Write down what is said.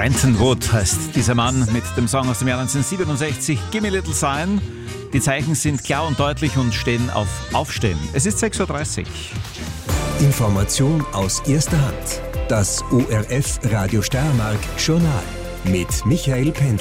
Brenton Wood heißt dieser Mann mit dem Song aus dem Jahr 1967, Gimme Little Sign. Die Zeichen sind klar und deutlich und stehen auf Aufstehen. Es ist 6.30 Uhr. Information aus erster Hand. Das ORF Radio Steiermark Journal mit Michael Pendler.